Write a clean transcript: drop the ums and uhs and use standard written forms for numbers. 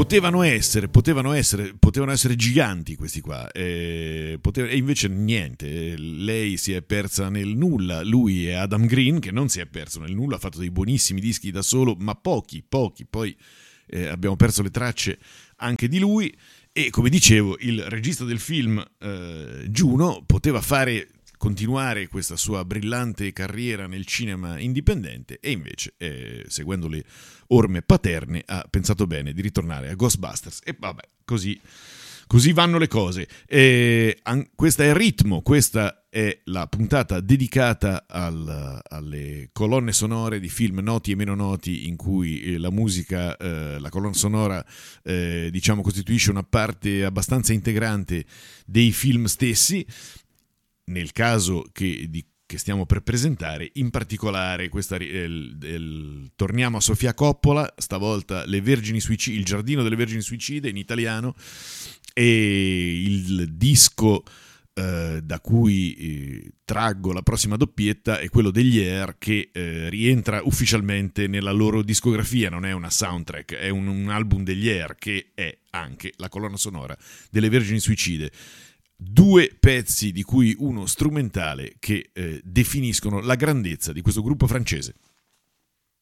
potevano essere giganti questi qua, e invece niente, lei si è persa nel nulla, lui è Adam Green che non si è perso nel nulla, ha fatto dei buonissimi dischi da solo, ma pochi, poi abbiamo perso le tracce anche di lui, e come dicevo il regista del film Juno poteva continuare questa sua brillante carriera nel cinema indipendente, e invece, seguendo le orme paterne, ha pensato bene di ritornare a Ghostbusters. E vabbè, così vanno le cose. Questa è Ritmo, questa è la puntata dedicata alle colonne sonore di film noti e meno noti, in cui la musica, la colonna sonora, diciamo, costituisce una parte abbastanza integrante dei film stessi. Nel caso che stiamo per presentare, in particolare torniamo a Sofia Coppola, stavolta Il giardino delle vergini suicide in italiano, e il disco da cui traggo la prossima doppietta è quello degli Air, che rientra ufficialmente nella loro discografia, non è una soundtrack, è un album degli Air che è anche la colonna sonora delle Vergini Suicide. 2 pezzi, di cui uno strumentale, che definiscono la grandezza di questo gruppo francese.